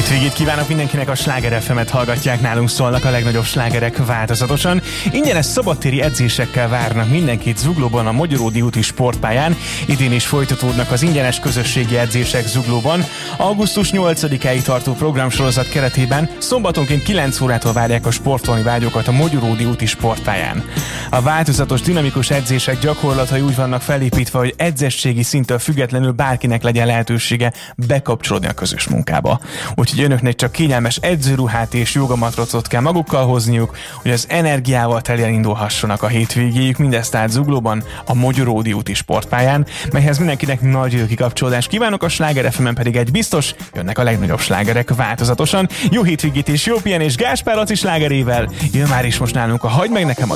Hétvégét kívánok mindenkinek, a Sláger FM-et hallgatják, nálunk szólnak a legnagyobb slágerek változatosan. Ingyenes szabadtéri edzésekkel várnak mindenkit Zuglóban, a Mogyoródi úti sportpályán. Idén is folytatódnak az ingyenes közösségi edzések Zuglóban. Augusztus 8-áig tartó programsorozat keretében szombatonként 9 órától várják a sportolni vágyókat a Mogyoródi úti sportpályán. A változatos, dinamikus edzések gyakorlatai úgy vannak felépítve, hogy edzettségi szinttől függetlenül bárkinek legyen lehetősége bekapcsolódni a közös munkába. Úgyhogy önöknek csak kényelmes edzőruhát és jogamatracot kell magukkal hozniuk, hogy az energiával teljen indulhassanak a hétvégéjük, mindezt át Zuglóban, a Mogyoródi úti sportpályán, melyhez mindenkinek nagy kikapcsolódást kívánok, a Sláger FM-en pedig egy biztos, jönnek a legnagyobb slágerek változatosan. Jó hétvégét és jó pihenés Gáspár Laci slágerével, jön már is most nálunk a Hagyd meg nekem a